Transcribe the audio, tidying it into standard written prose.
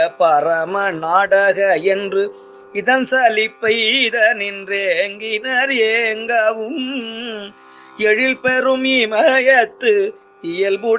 பரம நாடக என்று இதன் சலிப்பை இதனின்றேங்கினர் ஏங்கவும் எழில் பெறும் இமயத்து இயல்புடைய